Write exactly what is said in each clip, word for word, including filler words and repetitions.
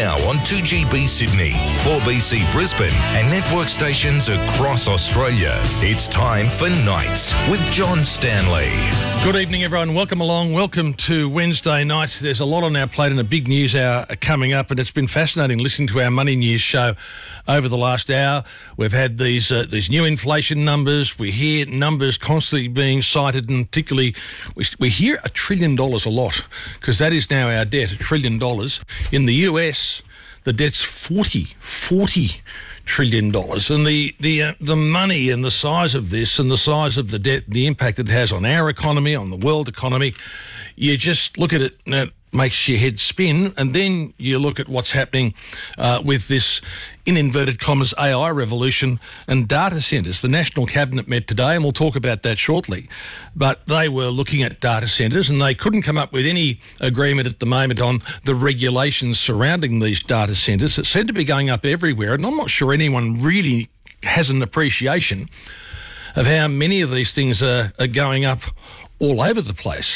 now on two G B Sydney, four B C Brisbane and network stations across Australia. It's time for Nights with John Stanley. Good evening, everyone. Welcome along. Welcome to Wednesday night. There's a lot on our plate and a big news hour coming up, and it's been fascinating listening to our Money News show over the last hour. We've had these uh, these new inflation numbers. We hear numbers constantly being cited, and particularly we, we hear a trillion dollars a lot, because that is now our debt, a trillion dollars. In the U S, the debt's forty, forty trillion dollars, and the the uh, the money and the size of this and the size of the debt, the impact it has on our economy, on the world economy, you just look at it and it makes your head spin. And then you look at what's happening uh, with this, in inverted commas, A I revolution and data centres. The National Cabinet met today, and we'll talk about that shortly, but they were looking at data centres and they couldn't come up with any agreement at the moment on the regulations surrounding these data centres. It seemed to be going up everywhere, and I'm not sure anyone really has an appreciation of how many of these things are, are going up all over the place.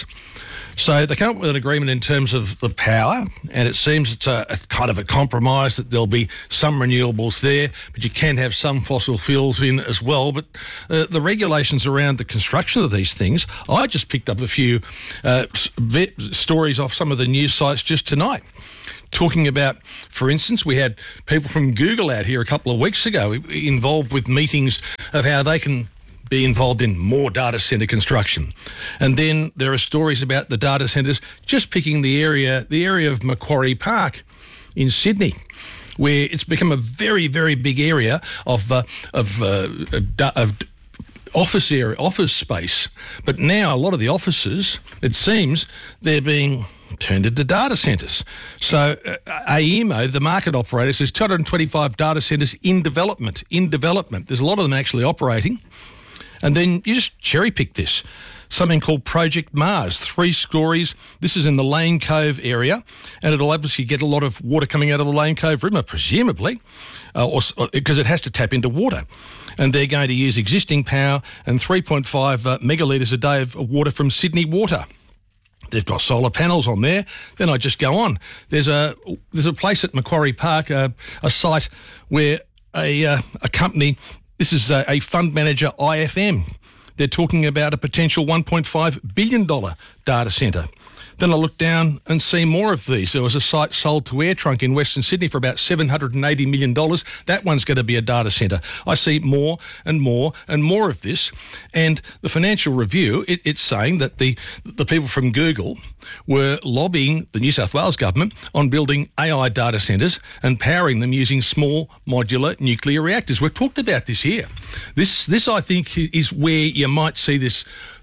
So they come up with an agreement in terms of the power, and it seems it's a, a kind of a compromise that there'll be some renewables there, but you can have some fossil fuels in as well. But uh, the regulations around the construction of these things, I just picked up a few uh, stories off some of the news sites just tonight, talking about, for instance, we had people from Google out here a couple of weeks ago involved with meetings of how they can be involved in more data centre construction. And then there are stories about the data centres just picking the area, the area of Macquarie Park in Sydney, where it's become a very, very big area of uh, of, uh, of office area, office space. But now a lot of the offices, it seems, they're being turned into data centres. So uh, A E M O, the market operator, says two hundred twenty-five data centres in development. In development, there's a lot of them actually operating. And then you just cherry pick this. Something called Project Mars, three stories. This is in the Lane Cove area, and it'll obviously get a lot of water coming out of the Lane Cove River, presumably, uh, or because it has to tap into water. And they're going to use existing power and three point five uh, megalitres a day of water from Sydney Water. They've got solar panels on there. Then I just go on. There's a there's a place at Macquarie Park, uh, a site where a uh, a company. This is a, a fund manager, I F M. They're talking about a potential one point five billion dollars data centre. Then I look down and see more of these. There was a site sold to AirTrunk in Western Sydney for about seven hundred eighty million dollars. That one's going to be a data centre. I see more and more and more of this. And the Financial Review, it, it's saying that the, the people from Google were lobbying the New South Wales government on building A I data centres and powering them using small modular nuclear reactors. We've talked about this here. This, this I think, is where you might see this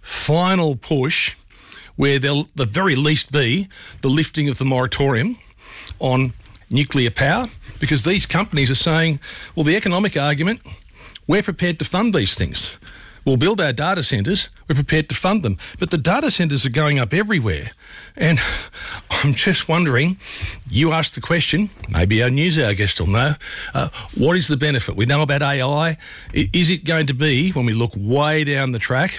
final push, where there'll the very least be the lifting of the moratorium on nuclear power, because these companies are saying, well, the economic argument, we're prepared to fund these things. We'll build our data centres, we're prepared to fund them. But the data centres are going up everywhere. And I'm just wondering, you asked the question, maybe our news hour guest will know, uh, what is the benefit? We know about A I. Is it going to be, when we look way down the track,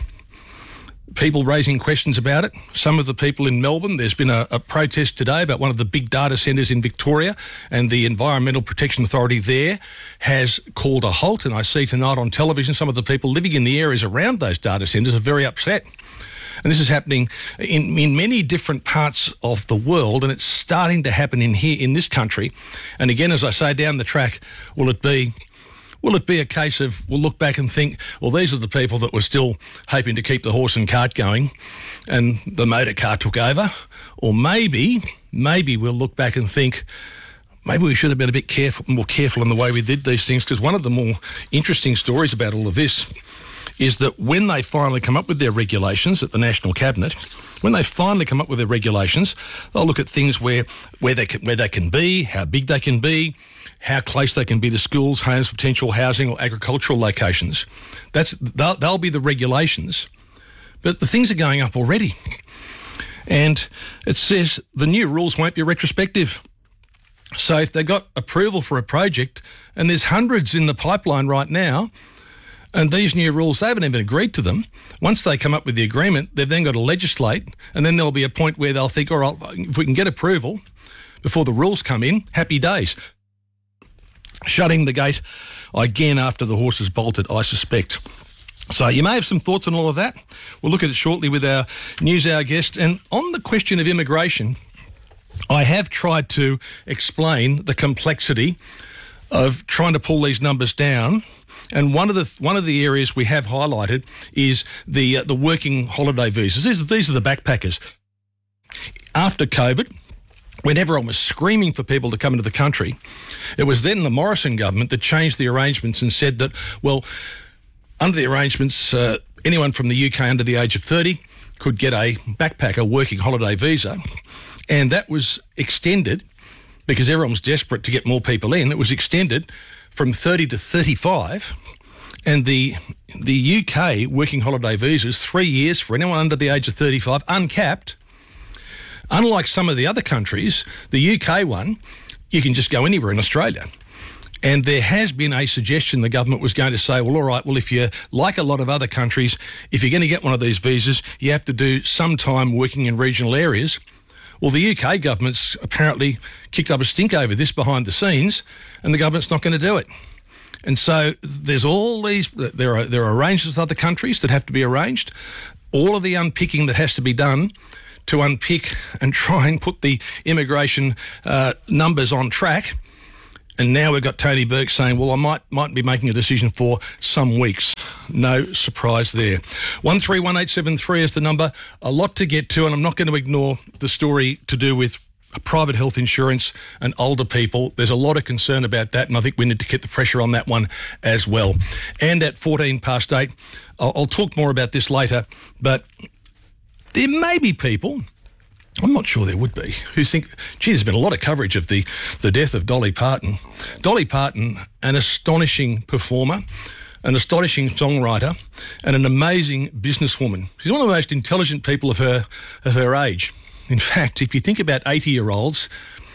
people raising questions about it? Some of the people in Melbourne, there's been a, a protest today about one of the big data centres in Victoria, and the Environmental Protection Authority there has called a halt. And I see tonight on television some of the people living in the areas around those data centres are very upset. And this is happening in, in many different parts of the world, and it's starting to happen in here in this country. And again, as I say, down the track, will it be Will it be a case of we'll look back and think, well, these are the people that were still hoping to keep the horse and cart going and the motor car took over? Or maybe, maybe we'll look back and think, maybe we should have been a bit careful, more careful in the way we did these things, because one of the more interesting stories about all of this is that when they finally come up with their regulations at the National Cabinet, when they finally come up with their regulations, they'll look at things where, where, they, can, where they can be, how big they can be, how close they can be to schools, homes, potential housing or agricultural locations. That's they'll, they'll be the regulations. But the things are going up already. And it says the new rules won't be retrospective. So if they got approval for a project, and there's hundreds in the pipeline right now, and these new rules, they haven't even agreed to them. Once they come up with the agreement, they've then got to legislate, and then there'll be a point where they'll think, all right, if we can get approval, before the rules come in, happy days. Shutting the gate again after the horses bolted, I suspect. So you may have some thoughts on all of that. We'll look at it shortly with our News Hour guest. And on the question of immigration, I have tried to explain the complexity of trying to pull these numbers down. And one of the one of the areas we have highlighted is the uh, the working holiday visas. These are, these are the backpackers. After COVID, when everyone was screaming for people to come into the country, it was then the Morrison government that changed the arrangements and said that, well, under the arrangements, uh, anyone from the U K under the age of thirty could get a backpacker working holiday visa, and that was extended because everyone was desperate to get more people in. It was extended from thirty to thirty-five, and the the U K working holiday visas, three years for anyone under the age of thirty-five, uncapped. Unlike some of the other countries, the U K one, you can just go anywhere in Australia. And there has been a suggestion the government was going to say, well, all right, well, if you're like a lot of other countries, if you're going to get one of these visas, you have to do some time working in regional areas. Well, the U K government's apparently kicked up a stink over this behind the scenes, and the government's not going to do it. And so there's all these, there are, there are arrangements with other countries that have to be arranged, all of the unpicking that has to be done to unpick and try and put the immigration uh, numbers on track. And now we've got Tony Burke saying, well, I might might be making a decision for some weeks. No surprise there. one three one eight seven three is the number. A lot to get to, and I'm not going to ignore the story to do with private health insurance and older people. There's a lot of concern about that, and I think we need to keep the pressure on that one as well. And at fourteen past eight, I'll, I'll talk more about this later, but there may be people, I'm not sure there would be, who think, gee, there's been a lot of coverage of the, the death of Dolly Parton. Dolly Parton, an astonishing performer, an astonishing songwriter, and an amazing businesswoman. She's one of the most intelligent people of her of her age. In fact, if you think about eighty-year-olds,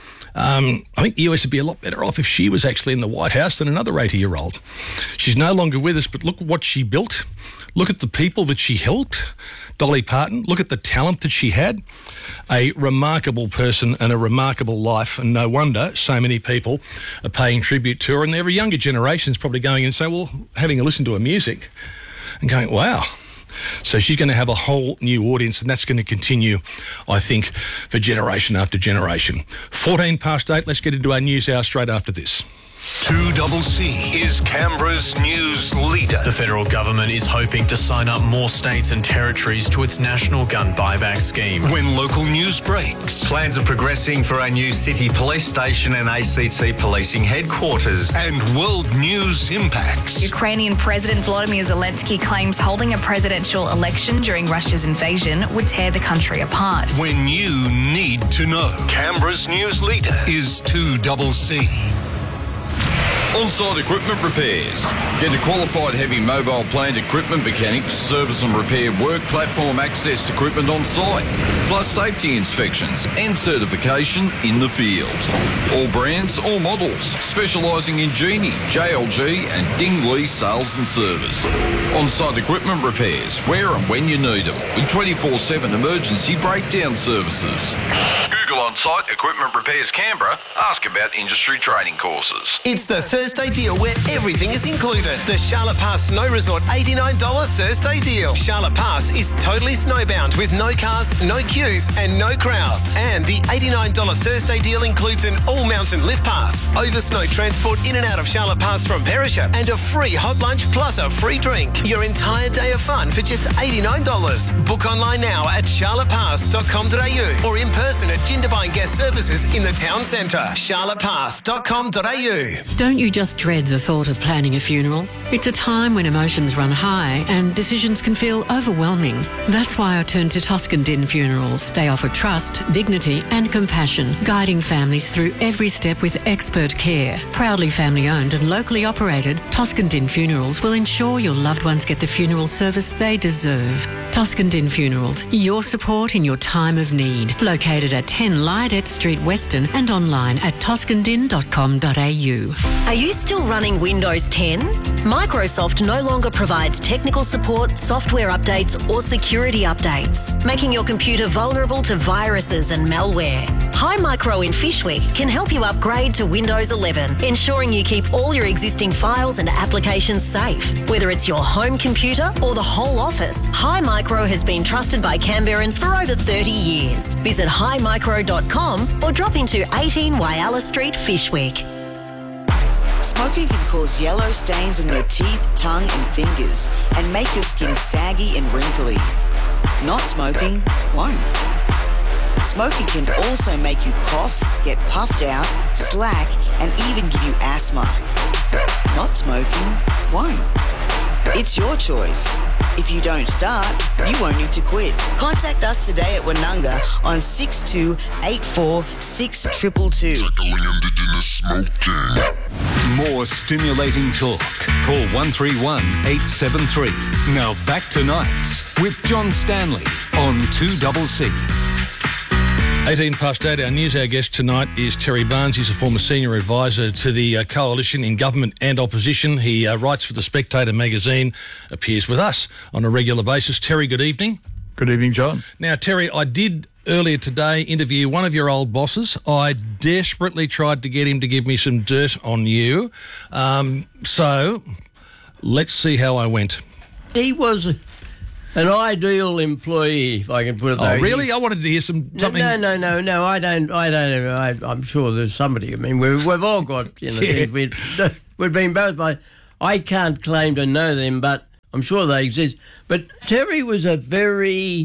um, I think the U S would be a lot better off if she was actually in the White House than another eighty-year-old. She's no longer with us, but look what she built. Look at the people that she helped, Dolly Parton. Look at the talent that she had. A remarkable person and a remarkable life, and no wonder so many people are paying tribute to her. And every younger generation is probably going and saying, well, having a listen to her music and going, wow. So she's going to have a whole new audience, and that's going to continue, I think, for generation after generation. fourteen past eight, let's get into our news hour straight after this. two C C is Canberra's news leader. The federal government is hoping to sign up more states and territories to its national gun buyback scheme. When local news breaks. Plans are progressing for our new city police station and A C T policing headquarters. And world news impacts. Ukrainian President Volodymyr Zelensky claims holding a presidential election during Russia's invasion would tear the country apart. When you need to know. Canberra's news leader is two C C. On-site equipment repairs. Get a qualified heavy mobile plant equipment mechanics, service and repair work platform access equipment on site, plus safety inspections and certification in the field. All brands, all models, specialising in Genie, J L G and Dingley sales and service. On-site equipment repairs, where and when you need them, with twenty-four seven emergency breakdown services. Google On-Site Equipment Repairs Canberra. Ask about industry training courses. It's the Thursday deal where everything is included. The Charlotte Pass Snow Resort eighty-nine dollars Thursday deal. Charlotte Pass is totally snowbound with no cars, no queues and no crowds. And the eighty-nine dollars Thursday deal includes an all-mountain lift pass, over snow transport in and out of Charlotte Pass from Perisher, and a free hot lunch plus a free drink. Your entire day of fun for just eighty-nine dollars. Book online now at charlotte pass dot com dot a u or in person at Jindabyne Guest Services in the town centre. charlotte pass dot com dot a u. Don't you just dread the thought of planning a funeral? It's a time when emotions run high and decisions can feel overwhelming. That's why I turn to Toscan Din Funerals. They offer trust, dignity and compassion, guiding families through every step with expert care. Proudly family-owned and locally operated, Toscan Din Funerals will ensure your loved ones get the funeral service they deserve. Toscan Din Funerals, your support in your time of need. Located at ten Lydet Street, Weston, and online at toscan din dot com dot a u. Are you still running Windows ten? Microsoft no longer provides technical support, software updates or security updates, making your computer vulnerable to viruses and malware. High Micro in Fyshwick can help you upgrade to Windows eleven, ensuring you keep all your existing files and applications safe. Whether it's your home computer or the whole office, High Micro has been trusted by Canberrans for over thirty years. Visit high micro dot com or drop into eighteen Whyalla Street, Fyshwick. Smoking can cause yellow stains on your teeth, tongue and fingers and make your skin saggy and wrinkly. Not smoking won't. Smoking can also make you cough, get puffed out, slack and even give you asthma. Not smoking won't. It's your choice. If you don't start, you won't need to quit. Contact us today at Wanunga on six two eight four six two two two. Tackling Indigenous smoking. More stimulating talk. Call one three one eight seven three. Now back to Nights with John Stanley on two C C. eighteen past eight, our news, our guest tonight is Terry Barnes. He's a former senior advisor to the uh, Coalition in Government and Opposition. He uh, writes for The Spectator magazine, appears with us on a regular basis. Terry, good evening. Good evening, John. Now, Terry, I did earlier today interview one of your old bosses. I desperately tried to get him to give me some dirt on you. Um, so, let's see how I went. He was an ideal employee, if I can put it that way. Oh, really? I wanted to hear some something. No, no, no, no. I don't. I don't. I, I'm sure there's somebody. I mean, we've, we've all got. You know, Yeah. things we've, we've been both. By, I can't claim to know them, but I'm sure they exist. But Terry was a very,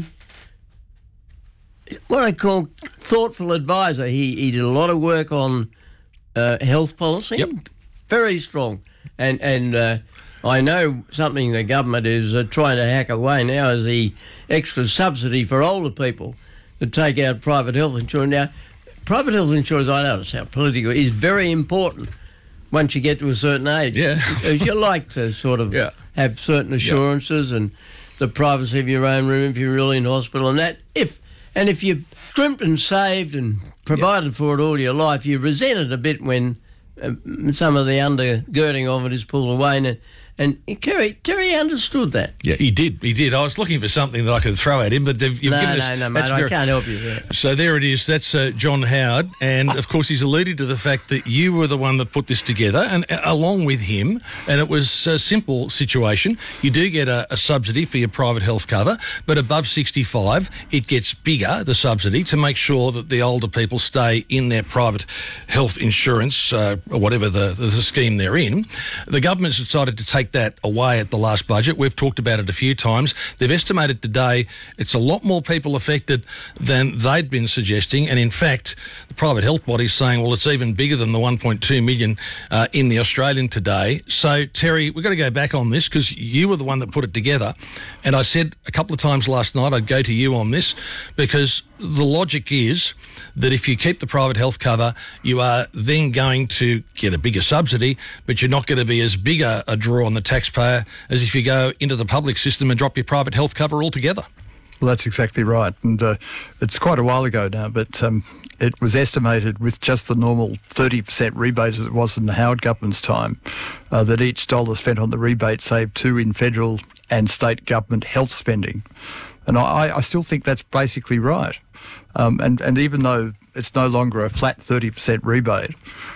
what I call thoughtful advisor. He he did a lot of work on uh, health policy. Yep. Very strong, and and. Uh, I know something the government is uh, trying to hack away now is the extra subsidy for older people to take out private health insurance. Now, private health insurance, I know it sounds political, is very important once you get to a certain age. Yeah. Because you like to sort of Yeah. have certain assurances and the privacy of your own room if you're really in hospital and that. If And if you scrimped and saved and provided for it all your life, you resent it a bit when uh, some of the undergirding of it is pulled away. And, And Terry, Terry understood that. Yeah, he did. He did. I was looking for something that I could throw at him, but they've, you've no, given no, us... no, mate, I can't help you there. So there it is. That's uh, John Howard. And, of course, he's alluded to the fact that you were the one that put this together, and uh, along with him, and it was a simple situation. You do get a, a subsidy for your private health cover, but above sixty-five, it gets bigger, the subsidy, to make sure that the older people stay in their private health insurance, uh, or whatever the, the scheme they're in. The government's decided to take that away at the last budget. We've talked about it a few times. They've estimated today it's a lot more people affected than they'd been suggesting, and in fact the private health body's saying, well, it's even bigger than the one point two million uh, in the Australian today. So Terry, we've got to go back on this because you were the one that put it together, and I said a couple of times last night I'd go to you on this because the logic is that if you keep the private health cover, you are then going to get a bigger subsidy, but you're not going to be as big a, a draw on the taxpayer as if you go into the public system and drop your private health cover altogether. Well, that's exactly right. And uh, it's quite a while ago now, but um, it was estimated with just the normal thirty percent rebate as it was in the Howard government's time, uh, that each dollar spent on the rebate saved two in federal and state government health spending. And I, I still think that's basically right. Um, and, and even though it's no longer a flat thirty percent rebate,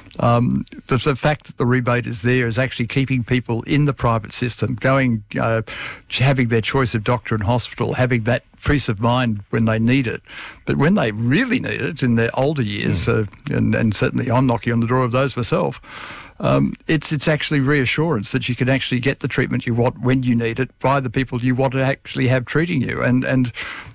um, the, the fact that the rebate is there is actually keeping people in the private system, going, uh, having their choice of doctor and hospital, having that peace of mind when they need it. But when they really need it in their older years, mm. uh, and, and certainly I'm knocking on the door of those myself, Um, it's it's actually reassurance that you can actually get the treatment you want when you need it by the people you want to actually have treating you. And and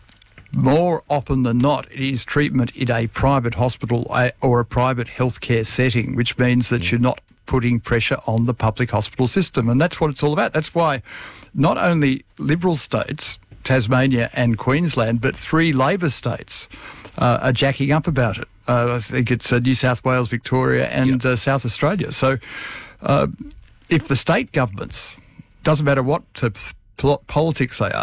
more often than not, it is treatment in a private hospital or a private healthcare setting, which means that you're not putting pressure on the public hospital system. And that's what it's all about. That's why not only Liberal states, Tasmania and Queensland, but three Labor states uh, are jacking up about it. Uh, I think it's uh, New South Wales, Victoria and yep. uh, South Australia. So uh, if the state governments, doesn't matter what uh, pol- politics they are,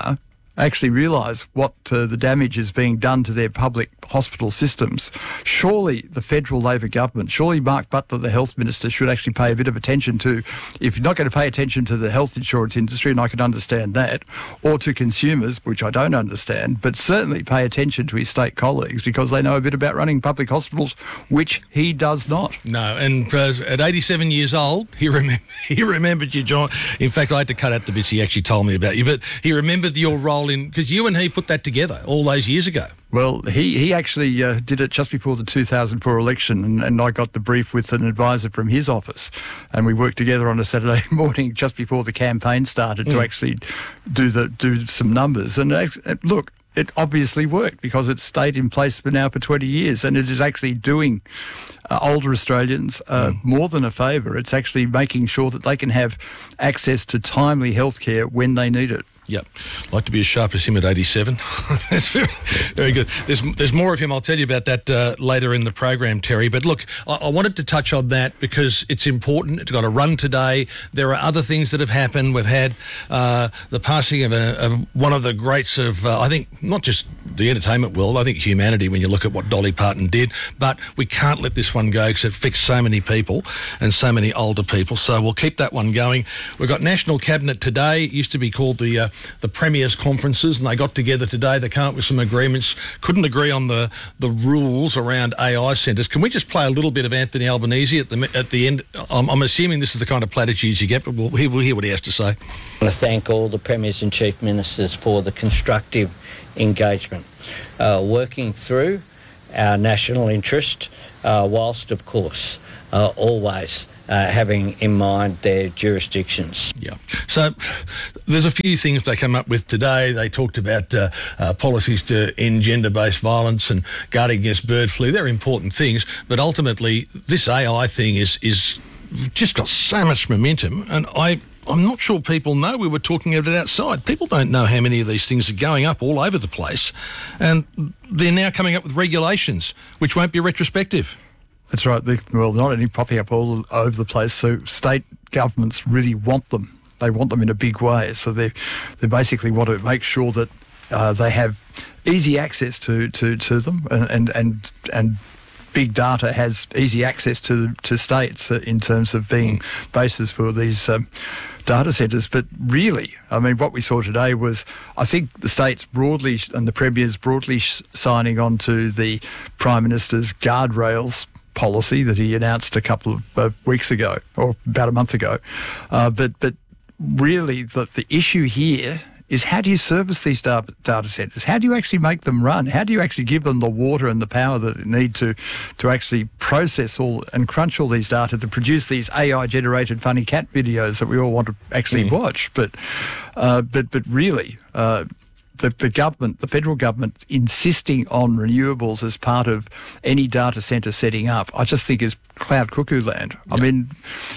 actually realise what uh, the damage is being done to their public hospital systems, surely the federal Labor government, surely Mark Butler, the health minister, should actually pay a bit of attention to, if you're not going to pay attention to the health insurance industry, and I can understand that, or to consumers, which I don't understand, but certainly pay attention to his state colleagues because they know a bit about running public hospitals, which he does not. No, and uh, at eighty-seven years old, he, rem- he remembered you, John. In fact, I had to cut out the bits he actually told me about you, but he remembered your role in, because you and he put that together all those years ago. Well, he, he actually uh, did it just before the two thousand four election, and, and I got the brief with an advisor from his office, and we worked together on a Saturday morning just before the campaign started mm. to actually do the do some numbers. And uh, look, it obviously worked because it's stayed in place for now for twenty years, and it is actually doing uh, older Australians uh, mm. more than a favour. It's actually making sure that they can have access to timely health care when they need it. Yep. Like to be as sharp as him at eighty-seven. That's very, very good. There's there's more of him. I'll tell you about that uh, later in the program, Terry. But look, I, I wanted to touch on that because it's important. It's got a run today. There are other things that have happened. We've had uh, the passing of, a, of one of the greats of, uh, I think, not just the entertainment world, I think humanity when you look at what Dolly Parton did. But we can't let this one go because it affects so many people and so many older people. So we'll keep that one going. We've got National Cabinet today. It used to be called the... Uh, the Premier's Conferences, and they got together today. They came up with some agreements, couldn't agree on the, the rules around A I centres. Can we just play a little bit of Anthony Albanese at the at the end? I'm, I'm assuming this is the kind of platitudes you get, but we'll hear, we'll hear what he has to say. I want to thank all the Premiers and Chief Ministers for the constructive engagement, uh, working through our national interest, uh, whilst, of course, uh, always Uh, having in mind their jurisdictions. Yeah. So there's a few things they come up with today. They talked about uh, uh, policies to end gender-based violence and guarding against bird flu. They're important things, but ultimately this A I thing is is just got so much momentum, and I I'm not sure people know. We were talking about it outside. People don't know how many of these things are going up all over the place, and they're now coming up with regulations which won't be retrospective. That's right. They, well, not only popping up all over the place, so state governments really want them. They want them in a big way. So they they basically want to make sure that uh, they have easy access to, to, to them, and, and and and big data has easy access to to states in terms of being mm. bases for these um, data centres. But really, I mean, what we saw today was, I think the states broadly and the premiers broadly sh- signing on to the Prime Minister's guardrails policy that he announced a couple of uh, weeks ago, or about a month ago. Uh, but but really, the, the issue here is, how do you service these data, data centres? How do you actually make them run? How do you actually give them the water and the power that they need to, to actually process all and crunch all these data to produce these A I-generated funny cat videos that we all want to actually mm. watch? But, uh, but, but really... Uh, The, the government, the federal government, insisting on renewables as part of any data centre setting up, I just think is cloud cuckoo land. Yep. I mean,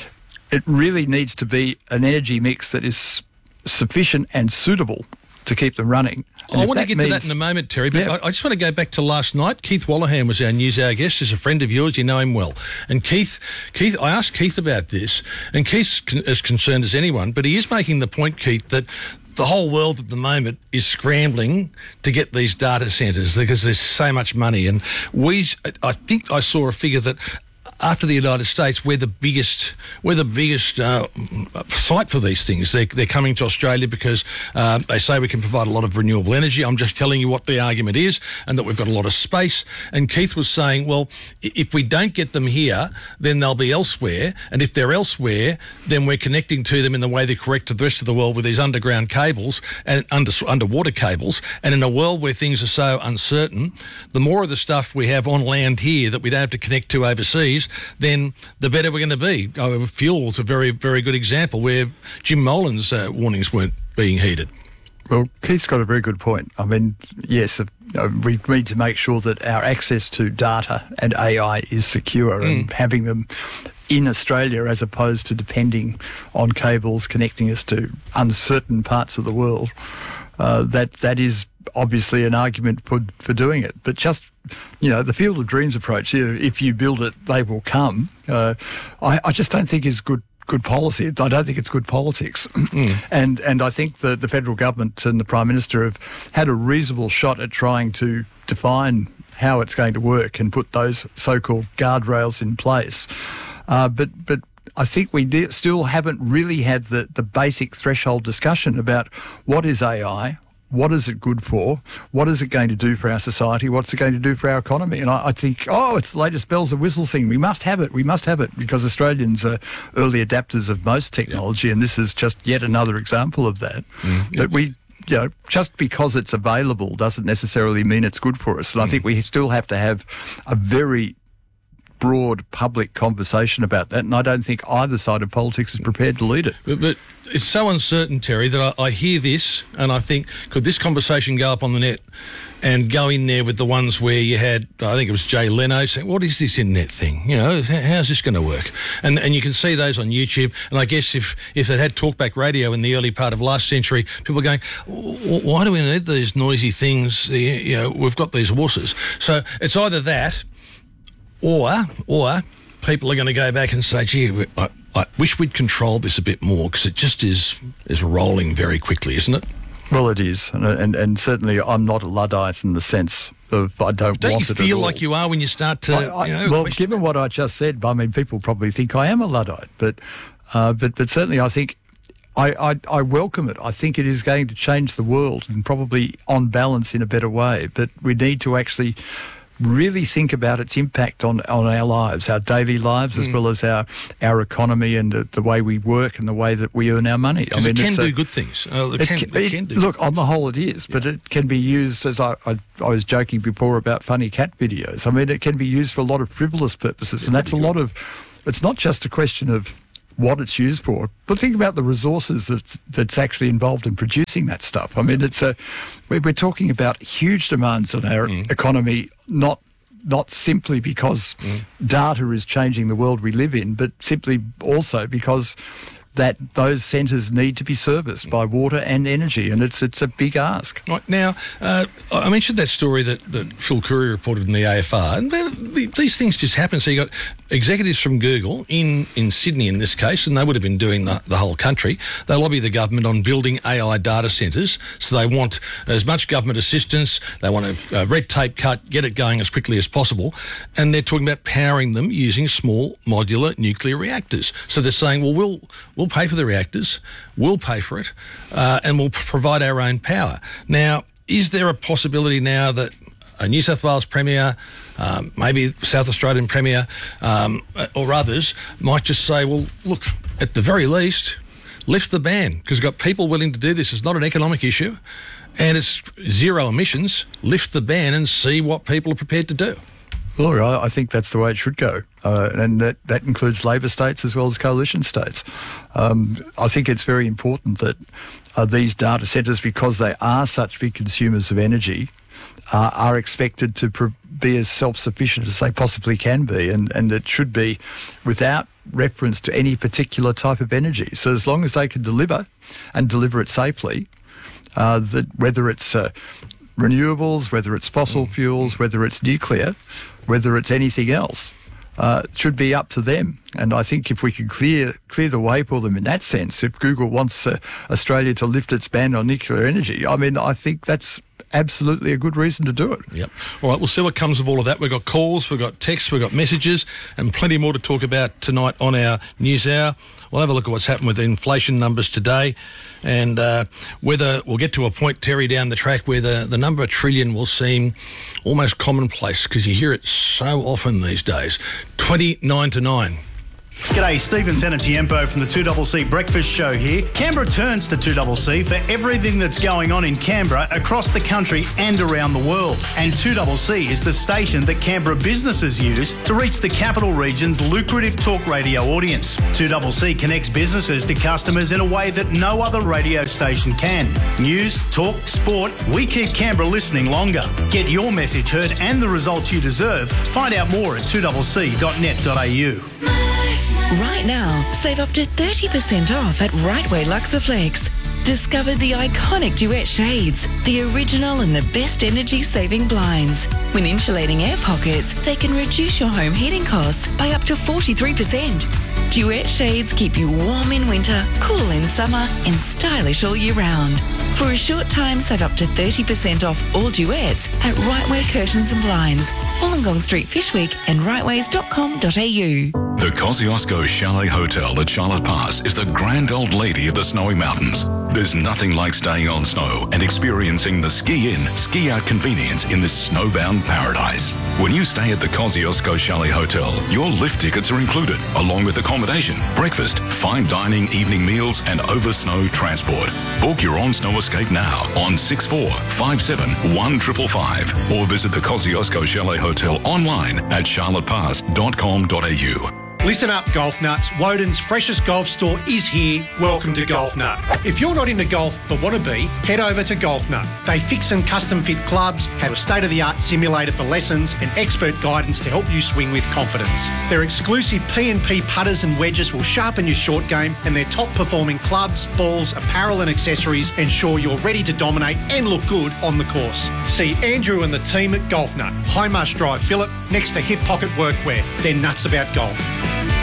it really needs to be an energy mix that is sufficient and suitable to keep them running. And I want to get means, to that in a moment, Terry, but yeah. I, I just want to go back to last night. Keith Wallahan was our news hour guest. He's a friend of yours. You know him well. And Keith, Keith, I asked Keith about this, and Keith's con- as concerned as anyone, but he is making the point, Keith, that the whole world at the moment is scrambling to get these data centres because there's so much money. And we, I think I saw a figure that after the United States, we're the biggest, we're the biggest uh, site for these things. They're, they're coming to Australia because uh, they say we can provide a lot of renewable energy. I'm just telling you what the argument is, and that we've got a lot of space. And Keith was saying, well, if we don't get them here, then they'll be elsewhere. And if they're elsewhere, then we're connecting to them in the way they're correct to the rest of the world with these underground cables and under, underwater cables. And in a world where things are so uncertain, the more of the stuff we have on land here that we don't have to connect to overseas, then the better we're going to be. Uh, fuel is a very, very good example where Jim Molan's uh, warnings weren't being heeded. Well, Keith's got a very good point. I mean, yes, uh, we need to make sure that our access to data and A I is secure, mm. and having them in Australia as opposed to depending on cables connecting us to uncertain parts of the world. Uh, that that is obviously an argument for, for doing it. But just, you know, the Field of Dreams approach, if you build it, they will come, uh, I, I just don't think is good good policy. I don't think it's good politics. Mm. And and I think the, the federal government and the Prime Minister have had a reasonable shot at trying to define how it's going to work and put those so-called guardrails in place. Uh, but but I think we de- still haven't really had the, the basic threshold discussion about what is A I, what is it good for, what is it going to do for our society, what's it going to do for our economy. And I, I think, oh, it's the latest bells and whistles thing. We must have it. We must have it because Australians are early adapters of most technology, and this is just yet another example of that. Mm. But we... You know, just because it's available doesn't necessarily mean it's good for us. And I think we still have to have a very broad public conversation about that. And I don't think either side of politics is prepared to lead it. But, but it's so uncertain, Terry, that I, I hear this and I think, could this conversation go up on the net and go in there with the ones where you had, I think it was Jay Leno saying, what is this internet thing? You know, how's this going to work? And and you can see those on YouTube. And I guess if, if they'd had talkback radio in the early part of last century, people are going, why do we need these noisy things? You know, we've got these horses. So it's either that or, or people are going to go back and say, gee, I, I wish we'd controlled this a bit more because it just is is rolling very quickly, isn't it? Well, it is, and, and and certainly I'm not a Luddite in the sense of I don't, don't want it Don't you feel at all. like you are when you start to, I, I, you know... Well, question. given what I just said, I mean, people probably think I am a Luddite, but uh, but but certainly I think I, I, I welcome it. I think it is going to change the world and probably on balance in a better way, but we need to actually really think about its impact on, on our lives, our daily lives, as mm. well as our our economy and the, the way we work and the way that we earn our money. I mean, it can it's do a, good things. Uh, it, it can, can, it can do. Look, on the whole it is, but yeah. it can be used, as I, I, I was joking before about funny cat videos. I mean, it can be used for a lot of frivolous purposes, yeah, and that's a lot of, it's not just a question of what it's used for, but think about the resources that's that's actually involved in producing that stuff. I mean, it's a we're, we're talking about huge demands on our mm. economy, not not simply because mm. data is changing the world we live in, but simply also because that those centres need to be serviced by water and energy, and it's it's a big ask. Right, now, uh, I mentioned that story that, that Phil Curry reported in the A F R, and the, these things just happen. So you got executives from Google in, in Sydney in this case, and they would have been doing the, the whole country. They lobby the government on building A I data centres, so they want as much government assistance, they want a, a red tape cut, get it going as quickly as possible, and they're talking about powering them using small modular nuclear reactors. So they're saying, well, we'll, we'll pay for the reactors, we'll pay for it, uh, and we'll provide our own power. Now, is there a possibility now that a New South Wales Premier, um, maybe South Australian Premier, um, or others might just say, well, look, at the very least, lift the ban, because we've got people willing to do this. It's not an economic issue, and it's zero emissions. Lift the ban and see what people are prepared to do. Look, I think that's the way it should go, uh, and that, that includes Labor states as well as coalition states. Um, I think it's very important that uh, these data centres, because they are such big consumers of energy, uh, are expected to pr- be as self-sufficient as they possibly can be, and, and it should be without reference to any particular type of energy. So as long as they can deliver and deliver it safely, uh, that whether it's uh, renewables, whether it's fossil fuels, whether it's nuclear, whether it's anything else, uh, it should be up to them. And I think if we can clear clear the way for them in that sense, if Google wants uh, Australia to lift its ban on nuclear energy, I mean, I think that's absolutely a good reason to do it. Yep. All right, we'll see what comes of all of that. We've got calls, we've got texts, we've got messages, and plenty more to talk about tonight on our News Hour. We'll have a look at what's happened with the inflation numbers today, and uh, whether we'll get to a point, Terry, down the track where the, the number a trillion will seem almost commonplace, because you hear it so often these days. twenty-nine to nine. G'day, Stephen Sanatiempo from the two C C Breakfast Show here. Canberra turns to two C C for everything that's going on in Canberra, across the country and around the world. And two C C is the station that Canberra businesses use to reach the capital region's lucrative talk radio audience. two C C connects businesses to customers in a way that no other radio station can. News, talk, sport, we keep Canberra listening longer. Get your message heard and the results you deserve. Find out more at two c c dot net dot a u. Right now, save up to thirty percent off at Rightway Luxaflex. Discover the iconic duet shades, the original and the best energy-saving blinds. With insulating air pockets, they can reduce your home heating costs by up to forty-three percent. Duet shades keep you warm in winter, cool in summer and stylish all year round. For a short time, save up to thirty percent off all duets at Rightway Curtains and Blinds, Wollongong Street, Fishwick and rightways dot com dot a u. The Kosciuszko Chalet Hotel at Charlotte Pass is the grand old lady of the snowy mountains. There's nothing like staying on snow and experiencing the ski-in, ski-out convenience in this snowbound paradise. When you stay at the Kosciuszko Chalet Hotel, your lift tickets are included, along with accommodation, breakfast, fine dining, evening meals and over-snow transport. Book your on-snow escape now on six four five seven one five five five or visit the Kosciuszko Chalet Hotel online at charlotte pass dot com dot a u. Listen up, golf nuts. Woden's freshest golf store is here. Welcome to Golf Nut. If you're not into golf but want to be, head over to Golf Nut. They fix and custom fit clubs, have a state-of-the-art simulator for lessons and expert guidance to help you swing with confidence. Their exclusive P and P putters and wedges will sharpen your short game, and their top-performing clubs, balls, apparel and accessories ensure you're ready to dominate and look good on the course. See Andrew and the team at Golf Nut, High Marsh Drive, Phillip, next to Hip Pocket Workwear. They're nuts about golf.